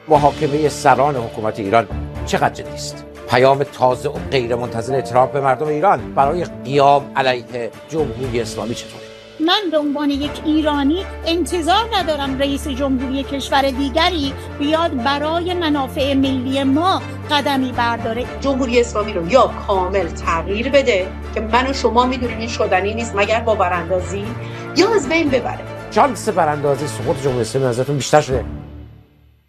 محاکمه سران حکومت ایران چقدر جدی است؟ پیام تازه و غیر منتظر ترامپ به مردم ایران برای قیام علیه جمهوری اسلامی چطوره؟ من به عنوان یک ایرانی انتظار ندارم رئیس جمهوری کشور دیگری بیاد برای منافع ملی ما قدمی برداره. جمهوری اسلامی رو یا کامل تغییر بده که من و شما میدونیم این شدنی نیست مگر با براندازی، یا از بین ببره. شانس براندازی سقوط جمهوری اسلامی نظرتون بیشتر شده